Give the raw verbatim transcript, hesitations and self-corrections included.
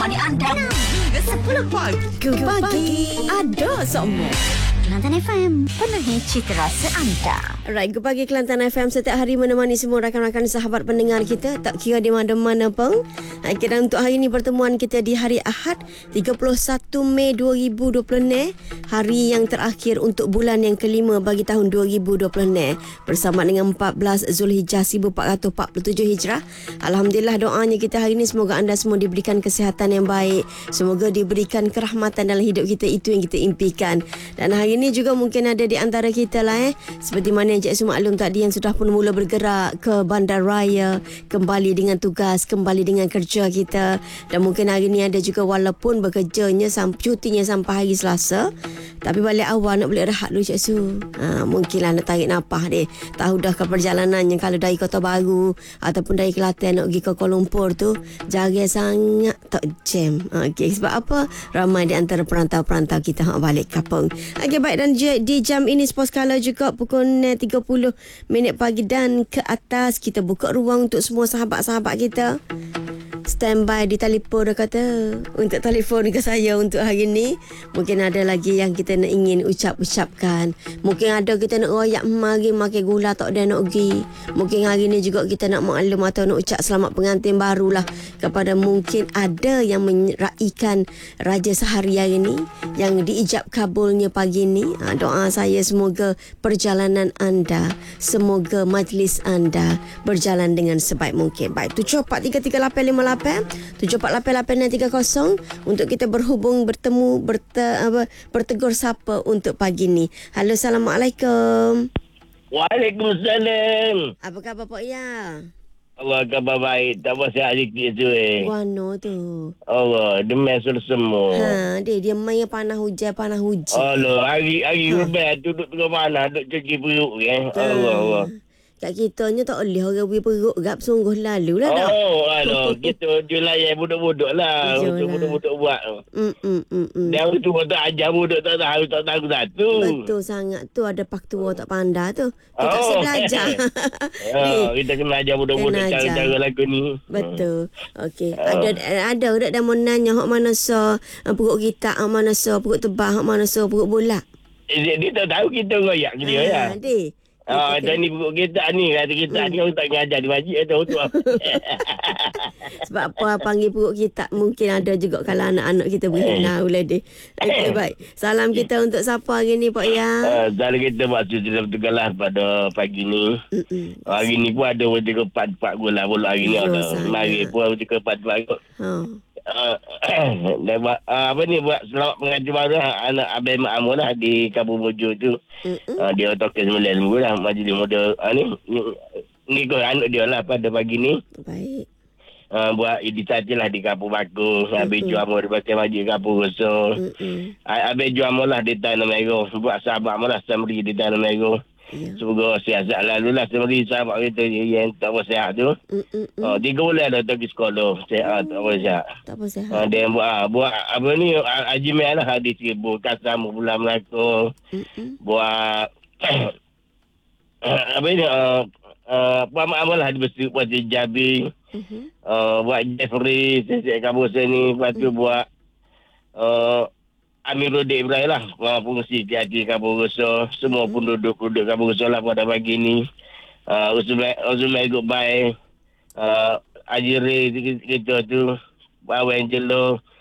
Di anda hingga sepuluh pagi. Pagi ada semua. Kelantan F M, penuhi cita rasa anda. Alright, Good Pagi Kelantan F M setiap hari menemani semua rakan-rakan sahabat pendengar kita, tak kira di mana-mana pun. Kira untuk hari ini pertemuan kita di hari Ahad tiga puluh satu Mei dua ribu dua puluh ni, hari yang terakhir untuk bulan yang kelima bagi tahun dua ribu dua puluh ni, bersama dengan empat belas Zulhijjah seribu empat ratus empat puluh tujuh Hijrah. Alhamdulillah, doanya kita hari ini semoga anda semua diberikan kesihatan yang baik, semoga diberikan kerahmatan dalam hidup kita, itu yang kita impikan. Dan hari ini juga mungkin ada di antara kita lah eh, seperti mana yang Cik Su maklum tadi, yang sudah pun mula bergerak ke bandaraya, kembali dengan tugas, kembali dengan kerja kita. Dan mungkin hari ini ada juga walaupun bekerjanya sampai cutinya sampai hari Selasa, tapi balik awal nak boleh rehat dulu Cik Su. Ha, mungkinlah nak tarik nafas deh. Tahu dah ke perjalanannya kalau dari Kota Baru ataupun dari Kelantan nak pergi ke Kuala Lumpur tu, jaga sangat tak jam. Ha, okay, sebab apa? Ramai di antara perantau-perantau kita hak balik kampung. Okay, baik, dan di jam ini Sports Color juga pukul tiga puluh minit pagi dan ke atas, kita buka ruang untuk semua sahabat-sahabat kita. Standby di telefon, dia kata, untuk telefon ke saya untuk hari ni. Mungkin ada lagi yang kita nak ingin ucap-ucapkan. Mungkin ada kita nak royak mari makan gula tak ada nak pergi. Mungkin hari ni juga kita nak maklum atau nak ucap selamat pengantin barulah kepada mungkin ada yang meraikan Raja Sehari hari ni, yang diijab kabulnya pagi ni. Ha, doa saya semoga perjalanan anda, semoga majlis anda berjalan dengan sebaik mungkin. Baik, tujuh empat tiga tiga lapan lima lapan, tujuh empat lapan lapan enam tiga kosong untuk kita berhubung, bertemu, berte, apa, bertegur sapa untuk pagi ni. Halo, Assalamualaikum. Waalaikumsalam. Apa khabar Pak Ya? Allah, khabar baik. Tak apa, sihat sikit tu eh. Wano tu. Allah, demam semua. Ha, dia dia main panah hujan, panah hujan. Allah, hari hari Ha. rebel duduk tengah mana, duduk cuci perut eh. Allah, Allah. Kat kitanya tak boleh orang beri perut gap, sungguh lalu lah dah. Oh, aduh, kita dia layan budak-budak lah. Iyalah. Untuk budak-budak buat. Mm mm mm. mm. Dia orang tua tak ajar budak tak tahu, tak tahu satu. Betul sangat tu, ada pak tua tak pandai tu. Dia tak Oh. saya belajar. Oh, kita kena ajar budak-budak Kena ajar. cara-cara lagu ni. Betul. Okey. Oh. Ada ada dak dah mau nanya hok mana so uh, perut kita, hok mana so perut tebal, hok mana so perut bulat. Eh, Dia, dia tak tahu kita royak ke dia ya. Ha, deh. Ah, Okey, dan ni perut kita ni, kata kita Hmm. ni orang tak ngajar di masjid tahu tu. Sebab apa panggil perut kita, mungkin ada juga kalau anak-anak kita berenau lah deh. Okey, baik. Salam kita untuk siapa hari ni Pak Ya? Uh, Dari kita buat cerita bertugas lah pada pagi ni. Mm-mm. Hari ni pun ada bertiga empat-empat gula pula hari ni. Ya, Ada sangat. mari pun bertiga empat-empat kot. Ha. Uh, dan buat, uh, apa ni buat selamat pengantin baru lah, anak Abang Mak Amor lah di Kampung Bojo tu. Mm-mm. Uh, dia token sembilan minggu lah majlis muda uh, ni. Ni, ni kot anak dia lah pada pagi ni. Baik. Uh, buat editasi lah di Kampung Bakung. Habis jual Amor dia pakai majlis Kampung Rosso. Mm-mm. Habis jual Amor lah di Tanah Merah. Buat sahabat Amor lah Samri di Tanah Merah. Ya. Semoga sihat-sihat lalu lah. Seperti sahabat kita yang tak apa sihat tu. Mm-mm. Oh, tiga bulan dah pergi sekolah. Sihat, tak apa sihat. Tak apa sihat. Uh, dia buat, ah, buat apa ni, Haji Mel lah hadis seribu. Kasam bulan Melaka. Mm-mm. Buat, apa ni, uh, uh, Puan Mak Amal lah hadis buat Jabi. Mhm. Uh, buat Jeffrey, Sesek Kabupaten ni. Lepas tu buat, uh, Amiruddin Ibrahim lah, fungsi hati Kampung Rosso. Semua pun duduk-duduk Kampung Rosso lah pada pagi ni. Uh, Uzumai Goodbye, uh, Haji Ray kita tu, Bawa Angelo,